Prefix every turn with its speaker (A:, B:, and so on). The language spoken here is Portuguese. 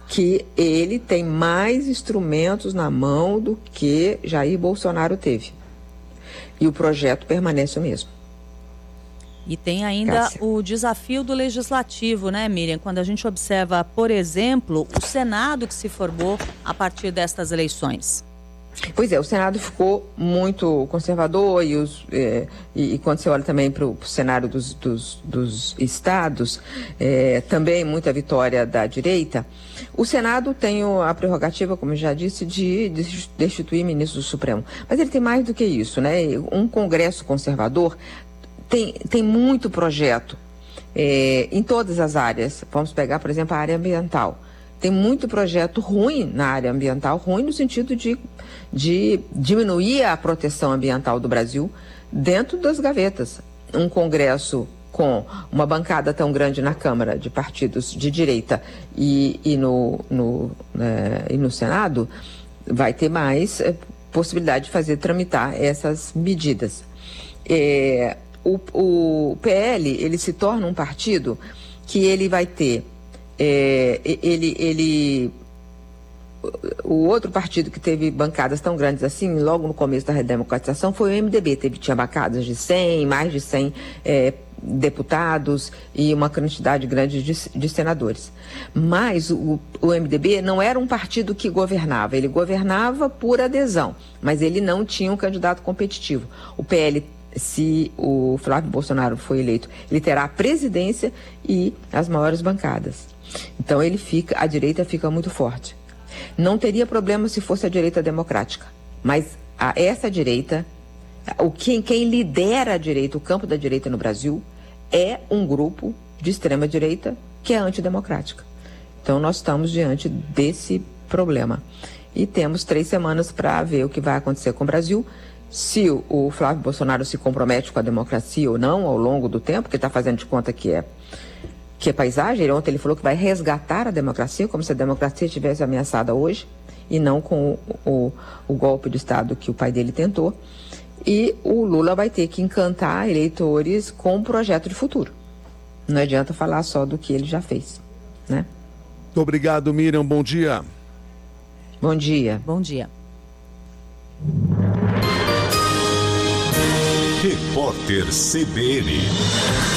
A: que ele tem mais instrumentos na mão do que Jair Bolsonaro teve. E o projeto permanece o mesmo.
B: E tem ainda o desafio do legislativo, né, Miriam? Quando a gente observa, por exemplo, o Senado que se formou a partir destas eleições.
A: Pois é, o Senado ficou muito conservador e quando você olha também para o cenário dos estados, também muita vitória da direita. O Senado tem a prerrogativa, como eu já disse, de destituir ministros do Supremo. Mas ele tem mais do que isso, né? Um Congresso conservador tem muito projeto em todas as áreas. Vamos pegar, por exemplo, a área ambiental. Tem muito projeto ruim na área ambiental, ruim no sentido de diminuir a proteção ambiental do Brasil dentro das gavetas. Um Congresso com uma bancada tão grande na Câmara de partidos de direita e no Senado vai ter mais possibilidade de tramitar essas medidas. O PL, ele se torna um partido que ele vai ter o outro partido que teve bancadas tão grandes assim, logo no começo da redemocratização, foi o MDB. Tinha bancadas de 100, mais de 100 deputados e uma quantidade grande de senadores. Mas o MDB não era um partido que governava, ele governava por adesão, mas ele não tinha um candidato competitivo. O PL, se o Flávio Bolsonaro for eleito, ele terá a presidência e as maiores bancadas. Então a direita fica muito forte. Não teria problema se fosse a direita democrática, mas essa direita, quem lidera a direita, o campo da direita no Brasil, é um grupo de extrema direita que é antidemocrática. Então nós estamos diante desse problema e temos 3 semanas para ver o que vai acontecer com o Brasil. Se o Flávio Bolsonaro se compromete com a democracia ou não ao longo do tempo, que está fazendo de conta que é paisagem. Ontem ele falou que vai resgatar a democracia, como se a democracia estivesse ameaçada hoje, e não com o golpe de Estado que o pai dele tentou. E o Lula vai ter que encantar eleitores com um projeto de futuro. Não adianta falar só do que ele já fez, né?
C: Muito obrigado, Miriam. Bom dia.
A: Bom dia.
B: Bom dia.
D: Repórter CBN.